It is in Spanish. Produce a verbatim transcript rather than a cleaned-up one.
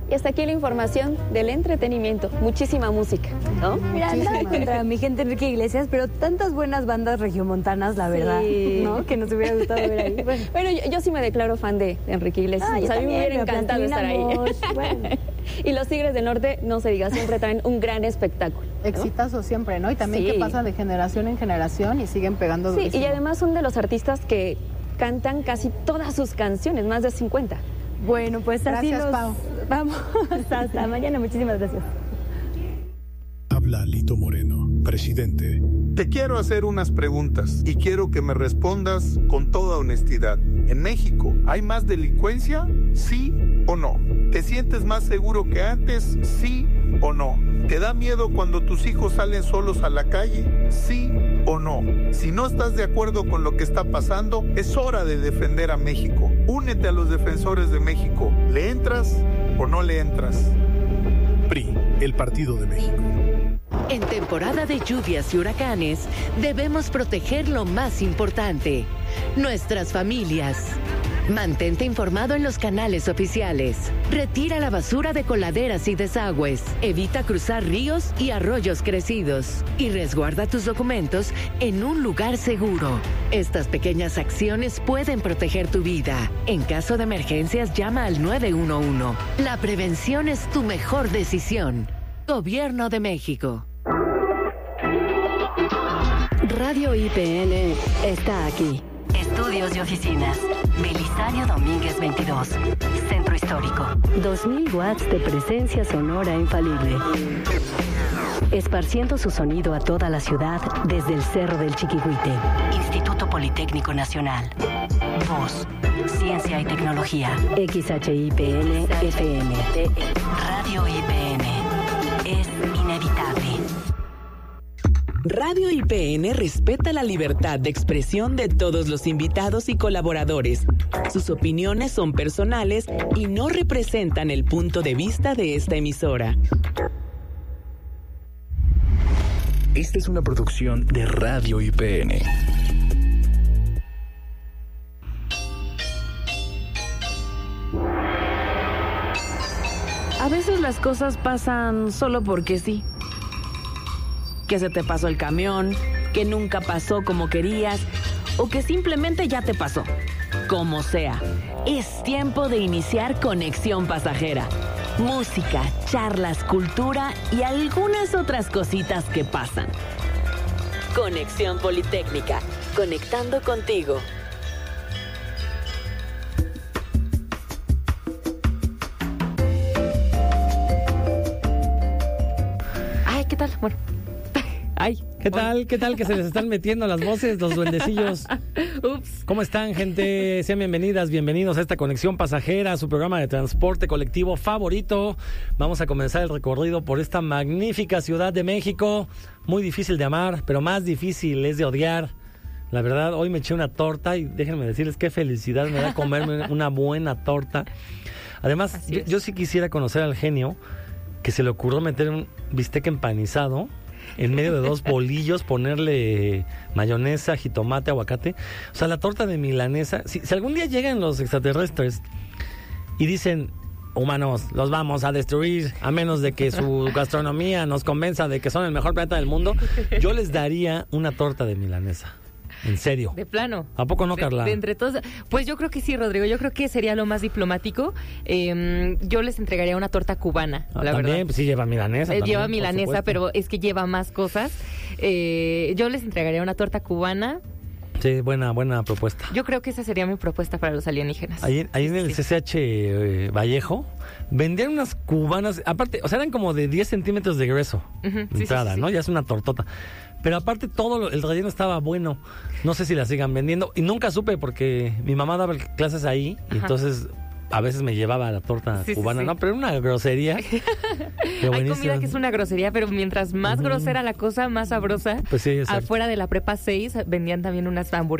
Y hasta aquí la información del entretenimiento. Muchísima música, ¿no? Mira, nada contra mi gente Enrique Iglesias, pero tantas buenas bandas regiomontanas, la verdad, Sí. ¿no? Que nos hubiera gustado ver ahí. Bueno, Bueno, yo, yo sí me declaro fan de Enrique Iglesias. Ah, yo O sea, a mí me también, hubiera pero encantado estar ahí. Platinamos, bueno. Y los Tigres del Norte, no se diga, siempre traen un gran espectáculo, ¿no? Exitazo siempre, ¿no? Y también Sí. que pasa de generación en generación y siguen pegando Sí, durísimo. y además son de los artistas que cantan casi todas sus canciones, más de cincuenta. Bueno, pues así Gracias, nos Pau. vamos. Hasta mañana. Muchísimas gracias. Habla Lito Moreno, presidente. Te quiero hacer unas preguntas y quiero que me respondas con toda honestidad. ¿En México hay más delincuencia? ¿Sí o no? ¿Te sientes más seguro que antes? ¿Sí o no? ¿Te da miedo cuando tus hijos salen solos a la calle? ¿Sí o no? Si no estás de acuerdo con lo que está pasando, es hora de defender a México. Únete a los defensores de México. ¿Le entras o no le entras? P R I, el Partido de México. En temporada de lluvias y huracanes, debemos proteger lo más importante, nuestras familias. Mantente informado en los canales oficiales. Retira la basura de coladeras y desagües. Evita cruzar ríos y arroyos crecidos. Y resguarda tus documentos en un lugar seguro. Estas pequeñas acciones pueden proteger tu vida. En caso de emergencias, llama al nueve uno uno. La prevención es tu mejor decisión. Gobierno de México. Radio I P N está aquí. Estudios y oficinas. Belisario Domínguez veintidós. Centro Histórico. dos mil watts de presencia sonora infalible. Esparciendo su sonido a toda la ciudad desde el Cerro del Chiquihuite. Instituto Politécnico Nacional. Voz, Ciencia y Tecnología. X H I P N F M. Radio I P N. Es inevitable. Radio I P N respeta la libertad de expresión de todos los invitados y colaboradores. Sus opiniones son personales y no representan el punto de vista de esta emisora. Esta es una producción de Radio I P N. A veces las cosas pasan solo porque sí. Que se te pasó el camión, que nunca pasó como querías, o que simplemente ya te pasó. Como sea, es tiempo de iniciar Conexión Pasajera. Música, charlas, cultura y algunas otras cositas que pasan. Conexión Politécnica, conectando contigo. Ay, ¿qué tal? Bueno. Ay, ¿qué tal? ¿Qué tal que se les están metiendo las voces, los duendecillos? Ups. ¿Cómo están, gente? Sean bienvenidas, bienvenidos a esta Conexión Pasajera, su programa de transporte colectivo favorito. Vamos a comenzar el recorrido por esta magnífica Ciudad de México. Muy difícil de amar, pero más difícil es de odiar. La verdad, hoy me eché una torta y déjenme decirles qué felicidad me da comerme una buena torta. Además, yo, yo sí quisiera conocer al genio que se le ocurrió meter un bistec empanizado en medio de dos bolillos, ponerle mayonesa, jitomate, aguacate. O sea, la torta de milanesa. Si, si algún día llegan los extraterrestres y dicen, humanos, los vamos a destruir a menos de que su gastronomía nos convenza de que son el mejor planeta del mundo, yo les daría una torta de milanesa. En serio. De plano. ¿A poco no, Carla? De, de entre todos. Pues yo creo que sí, Rodrigo. Yo creo que sería lo más diplomático. Eh, yo les entregaría una torta cubana, Ah, la también, verdad. pues sí lleva milanesa. Eh, también, lleva por milanesa, supuesto. pero es que lleva más cosas. Eh, yo les entregaría una torta cubana. Sí, buena, buena propuesta. Yo creo que esa sería mi propuesta para los alienígenas. Ahí, ahí en el C C H eh, Vallejo vendían unas cubanas, aparte, o sea, eran como de diez centímetros de grueso. Ujú, de sí, entrada, sí, sí, ¿no? sí. Ya es una tortota. Pero aparte todo lo- el relleno estaba bueno. No sé si la sigan vendiendo. Y nunca supe porque mi mamá daba clases ahí. Y Ajá. entonces a veces me llevaba la torta Sí, sí, cubana. sí. No, pero era una grosería. Qué Hay buenísima. comida que es una grosería, pero mientras más Ujú. grosera la cosa, más sabrosa. Pues sí, exacto. Afuera de la prepa seis vendían también unas hamburguesas